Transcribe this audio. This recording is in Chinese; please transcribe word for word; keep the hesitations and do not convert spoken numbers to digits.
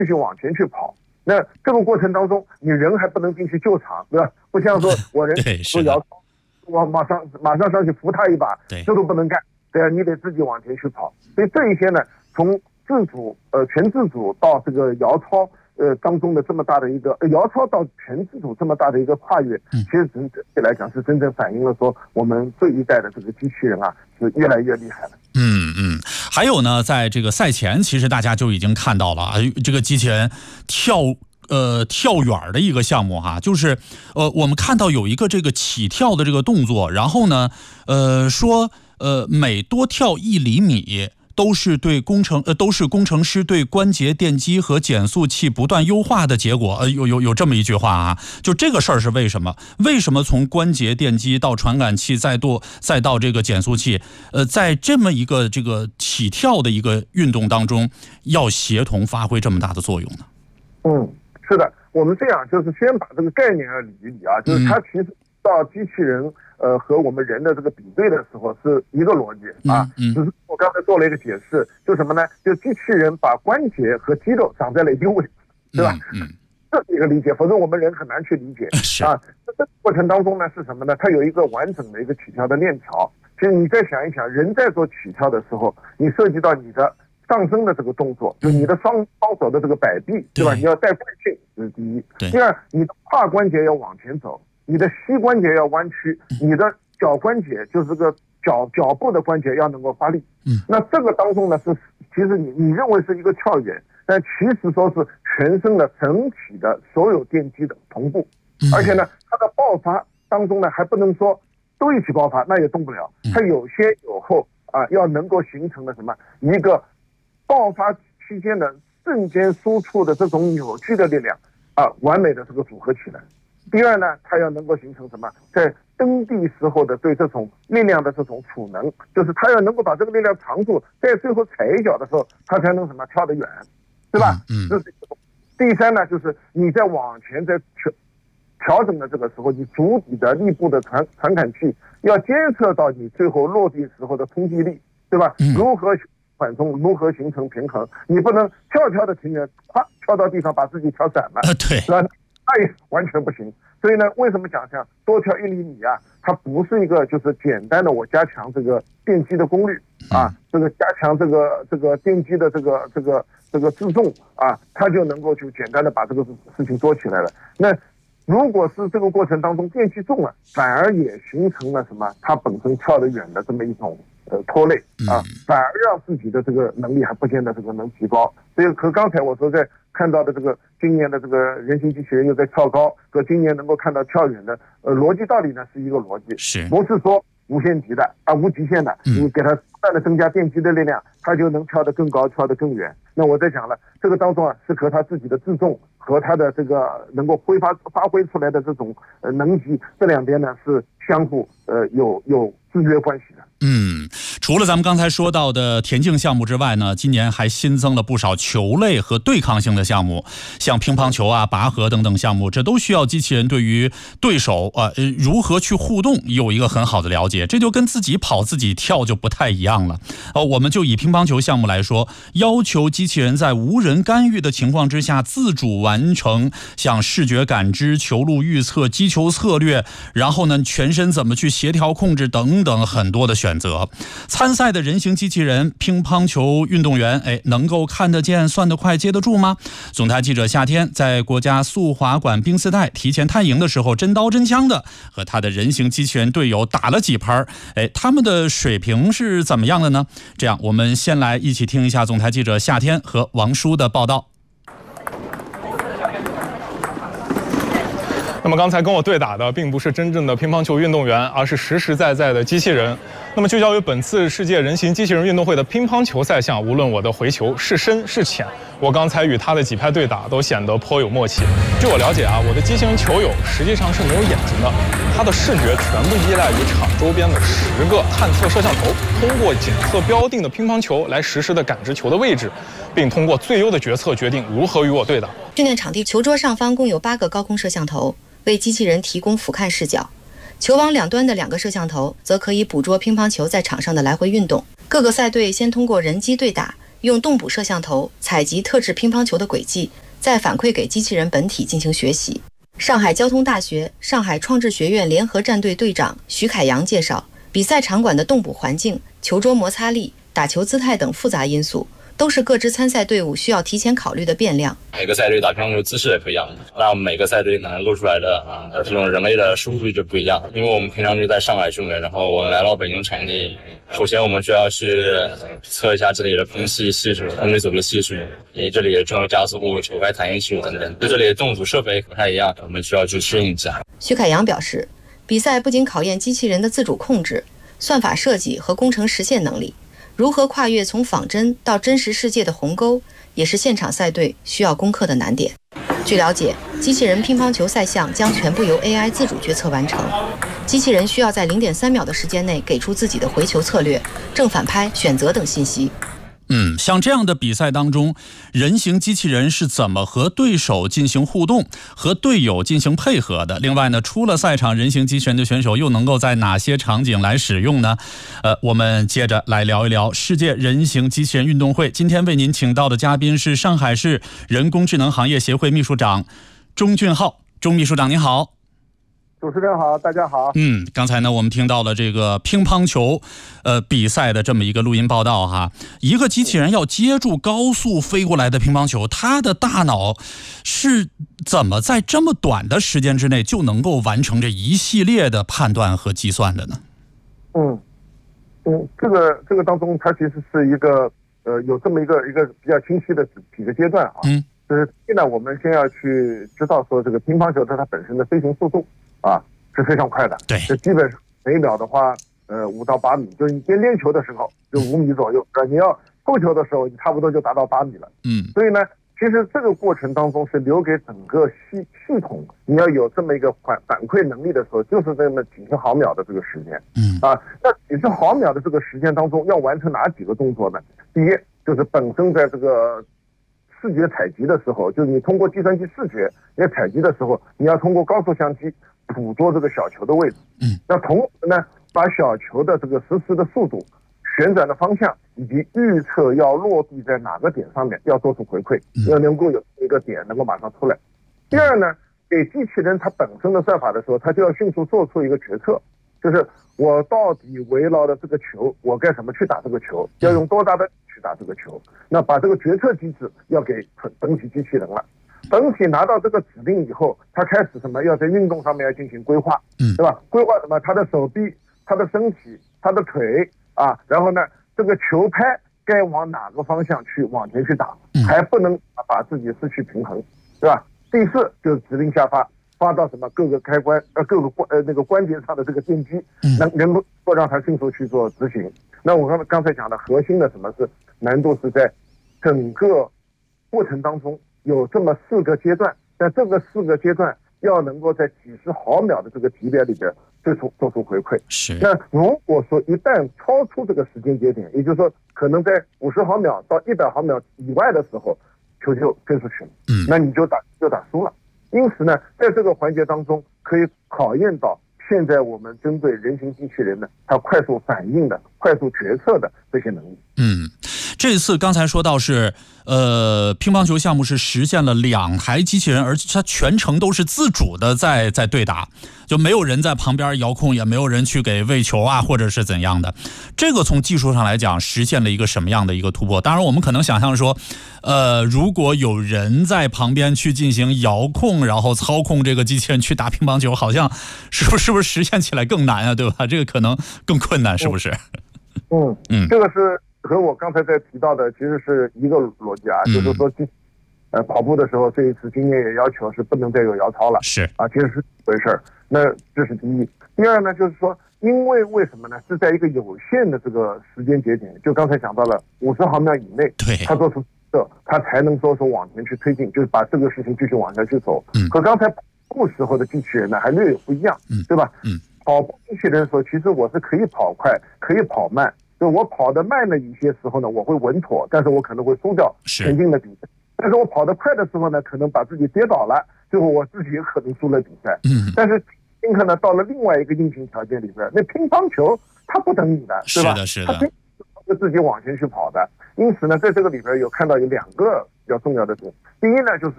继续往前去跑。那这个过程当中，你人还不能进去救场，对吧？不像说我人说摇操，我马上马上上去扶他一把，这都不能干，对啊，你得自己往前去跑。所以这一些呢，从自主呃全自主到这个摇操呃当中的这么大的一个呃摇操到全自主这么大的一个跨越，其实整体来讲是真正反映了说我们这一代的这个机器人啊是越来越厉害了。 嗯嗯，还有呢，在这个赛前，其实大家就已经看到了啊，这个机器人跳。呃，跳远的一个项目哈，就是呃，我们看到有一个这个起跳的这个动作，然后呢，呃，说呃，每多跳一厘米，都是对工程呃，都是工程师对关节电机和减速器不断优化的结果。呃，有有有这么一句话啊，就这个事儿是为什么？为什么从关节电机到传感器，再到再到这个减速器，呃，在这么一个这个起跳的一个运动当中，要协同发挥这么大的作用呢？ 嗯。是的，我们这样就是先把这个概念要理一理啊，就是它其实到机器人呃和我们人的这个比对的时候是一个逻辑啊，只是我刚才做了一个解释，就什么呢？就机器人把关节和肌肉长在了一个位置，对吧？嗯，这是一个理解，否则我们人很难去理解啊。这个过程当中呢是什么呢？它有一个完整的一个起跳的链条。其实你再想一想，人在做起跳的时候，你涉及到你的上升的这个动作，就你的双双手的这个摆臂，对吧？你要带惯性，这是第一。第二，你的胯关节要往前走，你的膝关节要弯曲，你的脚关节就是这个脚脚部的关节要能够发力。嗯，那这个当中呢是，其实你你认为是一个跳远，但其实说是全身的整体的所有电机的同步，而且呢，它的爆发当中呢还不能说都一起爆发，那也动不了，它有先有后啊，要能够形成的什么一个。爆发期间的瞬间输出的这种扭矩的力量啊，完美的这个组合起来。第二呢，它要能够形成什么？在蹬地时候的对这种力量的这种储能，就是它要能够把这个力量藏住，在最后踩一脚的时候，它才能什么跳得远，对吧？嗯。这是一种。第三呢，就是你在往前在调调整的这个时候，你足底的力部的传传感器要监测到你最后落地时候的冲击力，对吧？嗯、如何？缓冲如何形成平衡？你不能跳跳的停着，啪跳到地上把自己跳散了， 对， 那那也完全不行。所以呢，为什么讲像多跳一厘米啊？它不是一个就是简单的我加强这个电机的功率啊，这个加强这个这个电机的这个这个这个自重啊，它就能够就简单的把这个事情做起来了。那如果是这个过程当中电机重了，反而也形成了什么？它本身跳得远的这么一种。呃，拖累啊，反而让自己的这个能力还不见得这个能提高。所以和刚才我说在看到的这个今年的这个人形机器人又在跳高，和今年能够看到跳远的，呃，逻辑道理呢是一个逻辑， 是不是说无限极的啊，无极限的？你给它不断的增加电机的力量，它就能跳得更高，跳得更远。那我在讲了，这个当中啊，是和它自己的自重和它的这个能够挥发发挥出来的这种呃能级这两边呢是相互呃有有制约关系的。 嗯，除了咱们刚才说到的田径项目之外呢，今年还新增了不少球类和对抗性的项目，像乒乓球啊、拔河等等项目，这都需要机器人对于对手啊、呃、如何去互动有一个很好的了解，这就跟自己跑自己跳就不太一样了。哦，我们就以乒乓球项目来说，要求机器人在无人干预的情况之下自主完成像视觉感知、球路预测、击球策略，然后呢全身怎么去协调控制等等很多的选择。选择参赛的人形机器人乒乓球运动员，哎，能够看得见、算得快、接得住吗？总台记者夏天在国家速滑馆冰丝带提前探营的时候，真刀真枪的和他的人形机器人队友打了几盘，哎，他们的水平是怎么样的呢？这样，我们先来一起听一下总台记者夏天和王叔的报道。 那么刚才跟我对打的并不是真正的乒乓球运动员，而是实实在在的机器人。那么聚焦于本次世界人形机器人运动会的乒乓球赛项，无论我的回球是深是浅，我刚才与他的几拍对打都显得颇有默契。据我了解啊，我的机器人球友实际上是没有眼睛的，他的视觉全部依赖于场周边的十个探测摄像头，通过检测标定的乒乓球来实时的感知球的位置，并通过最优的决策决定如何与我对打。 训练场地球桌上方共有八个高空摄像头，为机器人提供俯瞰视角。球网两端的两个摄像头则可以捕捉乒乓球在场上的来回运动。各个赛队先通过人机对打， 用动捕摄像头采集特制乒乓球的轨迹，再反馈给机器人本体进行学习。上海交通大学上海创智学院联合战队队长徐凯阳介绍，比赛场馆的动捕环境、球桌摩擦力、打球姿态等复杂因素，都是各支参赛队伍需要提前考虑的变量。 每个赛队打乒乓球姿势也不一样，那每个赛队呢露出来的啊这种人类的数据就不一样。因为我们平常就在上海训练，然后我们来到北京场地，首先我们需要去测一下这里的空气系数、空气阻力系数，以及这里的重力加速度、球拍弹性系数等等。对这里的动组设备不太一样，我们需要去适应一下。 徐凯阳表示，比赛不仅考验机器人的自主控制、算法设计和工程实现能力，如何跨越从仿真到真实世界的鸿沟，也是现场赛队需要攻克的难点。据了解，机器人乒乓球赛项将全部由 A I 自主决策完成，机器人需要在零点三秒的时间内给出自己的回球策略、正反拍、选择等信息。 嗯，像这样的比赛当中，人形机器人是怎么和对手进行互动、和队友进行配合的？另外呢，出了赛场，人形机器人的选手又能够在哪些场景来使用呢？呃，我们接着来聊一聊世界人形机器人运动会。今天为您请到的嘉宾是上海市人工智能行业协会秘书长钟俊浩。钟秘书长您好。 主持人好，大家好。 嗯，刚才呢，我们听到了这个乒乓球，呃，比赛的这么一个录音报道哈。一个机器人要接住高速飞过来的乒乓球，它的大脑是怎么在这么短的时间之内就能够完成这一系列的判断和计算的呢？ 嗯嗯，这个这个当中，它其实是一个呃，有这么一个一个比较清晰的几个阶段啊。嗯，就是现在我们先要去知道说，这个乒乓球它它本身的飞行速度。啊，是非常快的。 对， 这基本上每秒的话，呃，五到八米，就是你先练球的时候就五米左右，呃，你要扣球的时候，你差不多就达到八米了。嗯，所以呢，其实这个过程当中是留给整个系系统，你要有这么一个反反馈能力的时候，就是这么几十毫秒的这个时间。嗯，啊，那几十毫秒的这个时间当中，要完成哪几个动作呢？第一，就是本身在这个视觉采集的时候，就是你通过计算机视觉来采集的时候，你要通过高速相机捕捉这个小球的位置。嗯，那同时呢，把小球的这个实时的速度、旋转的方向以及预测要落地在哪个点上面，要做出回馈，要能够有一个点能够马上出来。第二呢，给机器人它本身的算法的时候，它就要迅速做出一个决策，就是我到底围绕的这个球，我该怎么去打这个球，要用多大的去打这个球。那把这个决策机制要给本体机器人了。本体拿到这个指令以后，他开始什么？要在运动上面要进行规划，嗯，对吧？规划什么？他的手臂、他的身体、他的腿啊，然后呢，这个球拍该往哪个方向去往前去打，还不能把自己失去平衡，对吧？第四就是指令下发，发到什么各个开关呃各个关呃那个关节上的这个电机，能能够让它迅速去做执行。那我刚刚才讲的核心的什么是难度是在整个过程当中。有这么四个阶段，但这个四个阶段要能够在几十毫秒的这个级别里边做出做出回馈。 是。 那如果说一旦超出这个时间节点，也就是说可能在五十毫秒到一百毫秒以外的时候，球就飞出去了。嗯。那你就打就打输了。因此呢，在这个环节当中，可以考验到现在我们针对人形机器人的它快速反应的、快速决策的这些能力。 嗯。这次刚才说到是，呃，乒乓球项目是实现了两台机器人，而且它全程都是自主的在在对打，就没有人在旁边遥控，也没有人去给喂球啊，或者是怎样的。这个从技术上来讲，实现了一个什么样的一个突破？当然，我们可能想象说，呃，如果有人在旁边去进行遥控，然后操控这个机器人去打乒乓球，好像是不是是不是实现起来更难啊？对吧？这个可能更困难，是不是？ 嗯嗯，这个是。和我刚才在提到的其实是一个逻辑啊，嗯、就是说，呃，跑步的时候，这一次今年也要求是不能再有摇操了， 是啊， 其实是这回事儿。那这是第一。第二呢，就是说，因为为什么呢？是在一个有限的这个时间节点，就刚才讲到了五十毫秒以内， 对， 他做出这，他才能说说往前去推进，就是把这个事情继续往下去走。嗯，和刚才跑步时候的机器人呢，还略有不一样，嗯，对吧？嗯，跑步机器人的时候，其实我是可以跑快，可以跑慢。就我跑得慢的一些时候呢，我会稳妥，但是我可能会输掉前进的比赛。但是我跑得快的时候呢，可能把自己跌倒了，最后我自己也可能输了比赛。嗯。但是今天呢，到了另外一个硬性条件里边，那乒乓球它不等你的，对吧？ 是的，是的。 它自己往前去跑的。因此呢，在这个里边有看到有两个比较重要的点。第一呢，就是